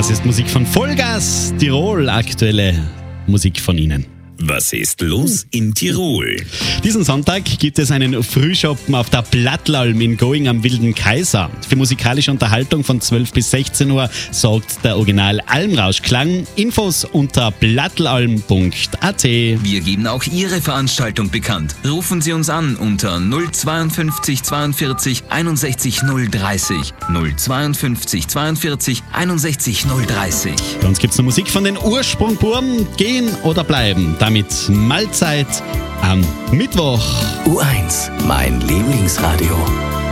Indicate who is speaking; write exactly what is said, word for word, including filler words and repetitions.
Speaker 1: Das ist Musik von Vollgas Tirol, aktuelle Musik von ihnen.
Speaker 2: Was ist los in Tirol?
Speaker 1: Diesen Sonntag gibt es einen Frühschoppen auf der Plattalm in Going am Wilden Kaiser. Für musikalische Unterhaltung von zwölf bis sechzehn Uhr sorgt der Original Almrauschklang. Infos unter plattalm punkt a t.
Speaker 3: Wir geben auch Ihre Veranstaltung bekannt. Rufen Sie uns an unter null zweiundfünfzig zweiundvierzig einundsechzig null dreißig. null zweiundfünfzig zweiundvierzig einundsechzig null dreißig.
Speaker 1: Bei uns gibt es noch Musik von den Ursprungburm. Gehen oder bleiben. Damit Mahlzeit am Mittwoch.
Speaker 4: U eins, mein Lieblingsradio.